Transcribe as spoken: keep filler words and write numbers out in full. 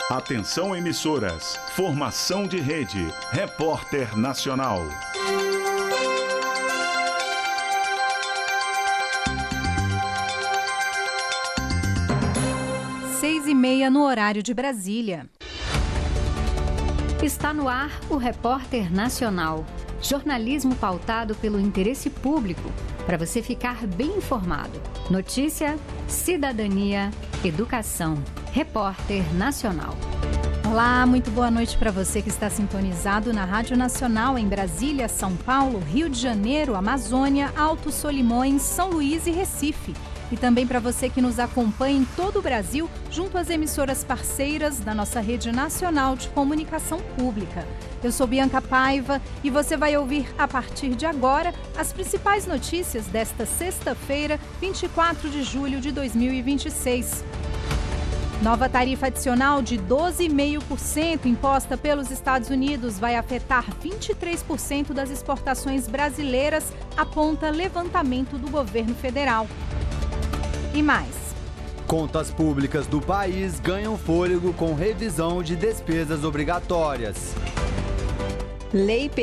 Atenção emissoras, formação de rede, Repórter Nacional. Seis e meia no horário de Brasília. Está no ar o Repórter Nacional. Jornalismo pautado pelo interesse público, para você ficar bem informado. Notícia, cidadania, educação. Repórter Nacional. Olá, muito boa noite para você que está sintonizado na Rádio Nacional em Brasília, São Paulo, Rio de Janeiro, Amazônia, Alto Solimões, São Luís e Recife. E também para você que nos acompanha em todo o Brasil, junto às emissoras parceiras da nossa rede nacional de comunicação pública. Eu sou Bianca Paiva e você vai ouvir a partir de agora as principais notícias desta sexta-feira, vinte e quatro de julho de dois mil e vinte e seis. Nova tarifa adicional de doze vírgula cinco por cento imposta pelos Estados Unidos vai afetar vinte e três por cento das exportações brasileiras, aponta levantamento do governo federal. E mais. Contas públicas do país ganham fôlego com revisão de despesas obrigatórias. Lei